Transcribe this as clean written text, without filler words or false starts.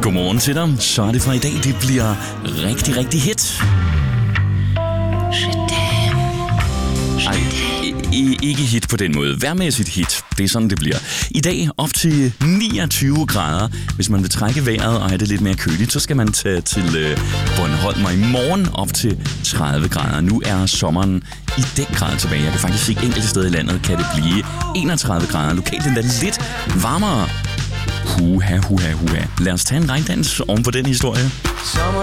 Godmorgen til dig. Så er det fra i dag, det bliver rigtig, rigtig hit. Ej, ikke hit på den måde. Vejrmæssigt hit. Det er sådan, det bliver. I dag op til 29 grader. Hvis man vil trække vejret og have det lidt mere køligt, så skal man tage til Bornholm. Og i morgen op til 30 grader. Nu er sommeren i den grad tilbage. Jeg kan faktisk se enkelte steder i landet, kan det blive 31 grader. Lokalt endda lidt varmere. Huha. Lad os tage en regndans oven på den historie.